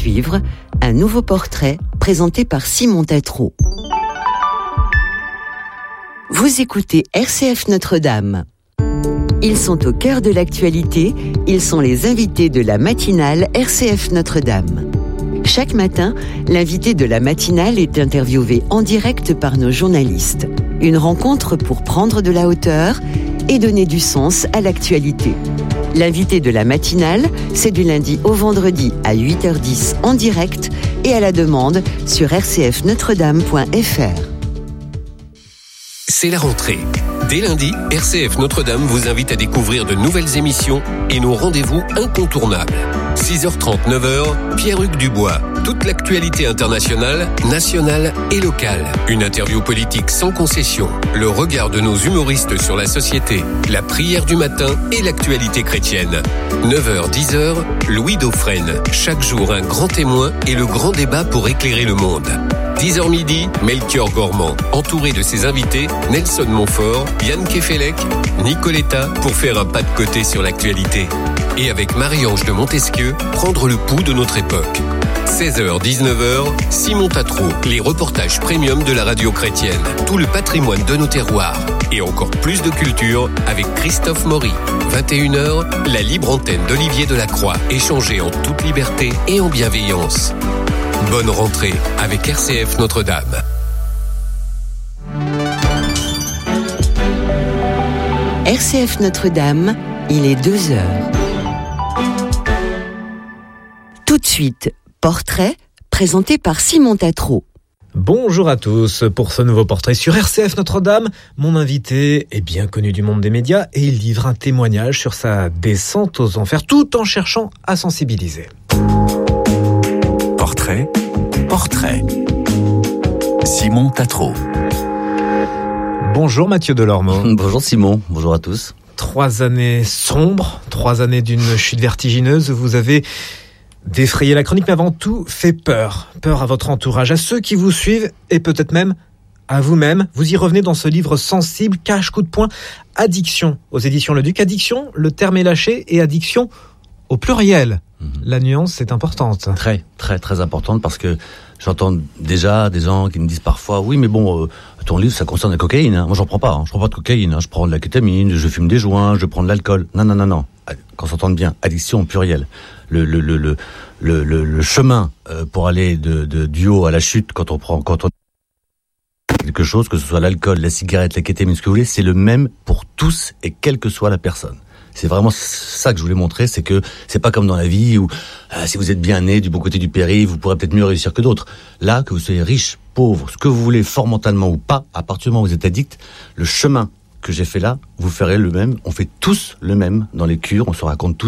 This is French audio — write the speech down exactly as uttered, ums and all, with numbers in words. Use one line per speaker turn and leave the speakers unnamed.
suivre, un nouveau portrait présenté par Simon Tatro. Vous écoutez R C F Notre-Dame. Ils sont au cœur de l'actualité, ils sont les invités de la matinale R C F Notre-Dame. Chaque matin, l'invité de la matinale est interviewé en direct par nos journalistes. Une rencontre pour prendre de la hauteur et donner du sens à l'actualité. L'invité de la matinale, c'est du lundi au vendredi à huit heures dix en direct et à la demande sur r c f notre dame point f r.
C'est la rentrée. Dès lundi, R C F Notre-Dame vous invite à découvrir de nouvelles émissions et nos rendez-vous incontournables. six heures trente, neuf heures, Pierre-Hugues Dubois. Toute l'actualité internationale, nationale et locale. Une interview politique sans concession. Le regard de nos humoristes sur la société. La prière du matin et l'actualité chrétienne. neuf heures, dix heures, Louis Dauphren. Chaque jour, un grand témoin et le grand débat pour éclairer le monde. dix heures midi, Melchior Gormand. Entouré de ses invités, Nelson Montfort, Yann Kefelec, Nicoletta, pour faire un pas de côté sur l'actualité. Et avec Marie-Ange de Montesquieu, prendre le pouls de notre époque. seize heures, dix-neuf heures, Simon Tatro, les reportages premium de la radio chrétienne. Tout le patrimoine de nos terroirs. Et encore plus de culture avec Christophe Maury. vingt et une heures, la libre antenne d'Olivier Delacroix. Échangée en toute liberté et en bienveillance. Bonne rentrée avec R C F Notre-Dame.
R C F Notre-Dame, il est deux heures. Tout de suite, portrait présenté par Simon Tatro.
Bonjour à tous, pour ce nouveau portrait sur R C F Notre-Dame, mon invité est bien connu du monde des médias et il livre un témoignage sur sa descente aux enfers tout en cherchant à sensibiliser.
Portrait, portrait. Simon Tatro.
Bonjour Mathieu Delormeau.
Bonjour Simon, bonjour à tous.
Trois années sombres, trois années d'une chute vertigineuse, vous avez défrayé la chronique, mais avant tout fait peur. Peur à votre entourage, à ceux qui vous suivent et peut-être même à vous-même. Vous y revenez dans ce livre sensible, cache, coup de poing, Addiction, aux éditions Le Duc. Addiction, le terme est lâché, et addiction au pluriel. Mmh. La nuance est importante.
Très, très, très importante, parce que j'entends déjà des gens qui me disent parfois « Oui, mais bon, euh, ton livre, ça concerne la cocaïne. Hein. Moi, j'en prends pas. Hein. Je prends pas de cocaïne. Hein. Je prends de la kétamine, je fume des joints, je prends de l'alcool. » Non, non, non, non. Qu'on s'entende bien. Addiction au pluriel. Le, le, le, le, le, le, le chemin euh, pour aller de, de, du haut à la chute, quand on prend quand on quelque chose, que ce soit l'alcool, la cigarette, la kétamine, ce que vous voulez, c'est le même pour tous et quelle que soit la personne. C'est vraiment ça que je voulais montrer, c'est que c'est pas comme dans la vie où euh, si vous êtes bien né du bon côté du périph', vous pourrez peut-être mieux réussir que d'autres. Là, que vous soyez riche, pauvre, ce que vous voulez, fort mentalement ou pas, à partir du moment où vous êtes addict, le chemin que j'ai fait là, vous ferez le même. On fait tous le même dans les cures, on se raconte tous